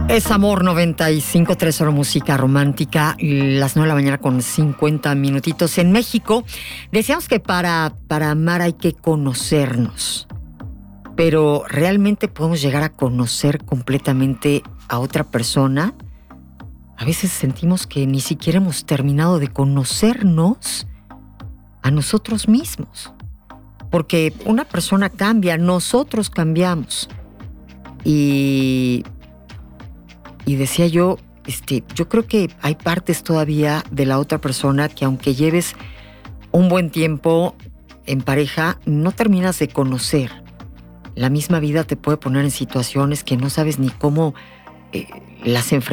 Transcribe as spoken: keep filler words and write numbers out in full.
Es Amor noventa y cinco punto tres, hora música romántica, las nueve de la mañana con cincuenta minutitos. En México decíamos que para, para amar hay que conocernos, pero ¿realmente podemos llegar a conocer completamente a otra persona? A veces sentimos que ni siquiera hemos terminado de conocernos a nosotros mismos, porque una persona cambia, nosotros cambiamos. Y... Y decía yo, este, yo creo que hay partes todavía de la otra persona que aunque lleves un buen tiempo en pareja, no terminas de conocer. La misma vida te puede poner en situaciones que no sabes ni cómo eh, las enfrentar.